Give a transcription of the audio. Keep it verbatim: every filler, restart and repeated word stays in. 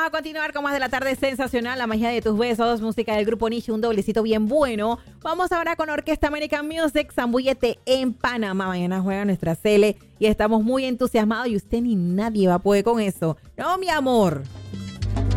a continuar con más de la tarde sensacional, la magia de tus besos, música del grupo Niche, un doblecito bien bueno. Vamos ahora con Orquesta American Music, Zambullete en Panamá. Mañana juega nuestra Cele y estamos muy entusiasmados y usted ni nadie va a poder con eso. No, mi amor.